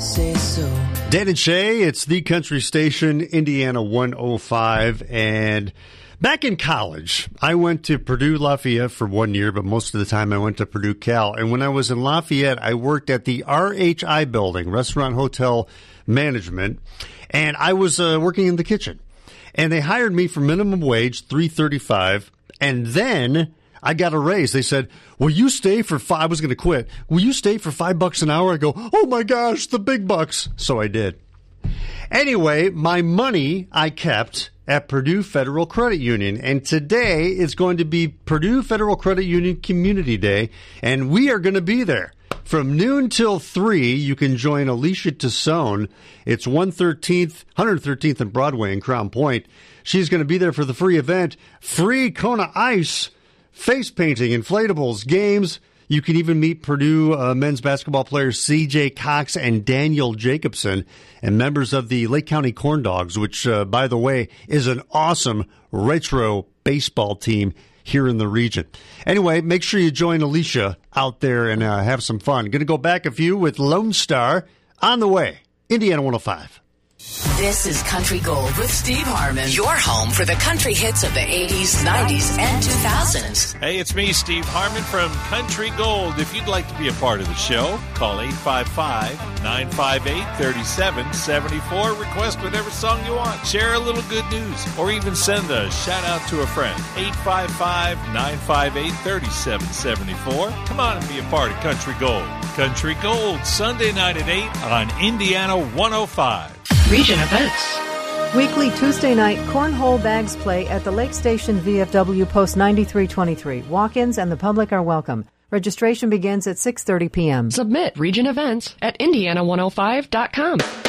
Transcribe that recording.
say so. Dan and Shay, it's the country station, Indiana 105. And back in college, I went to Purdue Lafayette for 1 year, but most of the time I went to Purdue Cal. And when I was in Lafayette, I worked at the RHI building, Restaurant Hotel Management, and I was working in the kitchen. And they hired me for minimum wage, $3.35, and then I got a raise. They said, will you stay for I was going to quit. Will you stay for $5 an hour? I go, oh my gosh, the big bucks. So I did. Anyway, my money I kept at Purdue Federal Credit Union. And today is going to be Purdue Federal Credit Union Community Day. And we are going to be there. From noon till 3, you can join Alicia Tassone. It's 113th and Broadway in Crown Point. She's going to be there for the free event. Free Kona Ice, face painting, inflatables, games. You can even meet Purdue men's basketball players C.J. Cox and Daniel Jacobson, and members of the Lake County Corn Dogs, which, by the way, is an awesome retro baseball team here in the region. Anyway, make sure you join Alicia out there and have some fun. Going to go back a few with Lone Star on the way. Indiana 105. This is Country Gold with Steve Harmon, your home for the country hits of the 80s, 90s, and 2000s. Hey, it's me, Steve Harmon from Country Gold. If you'd like to be a part of the show, call 855-958-3774. Request whatever song you want. Share a little good news, or even send a shout-out to a friend. 855-958-3774. Come on and be a part of Country Gold. Country Gold, Sunday night at 8 on Indiana 105. Region events. Weekly Tuesday night cornhole bags play at the Lake Station VFW Post 9323. Walk-ins and the public are welcome. Registration begins at 6:30 p.m. Submit region events at Indiana105.com.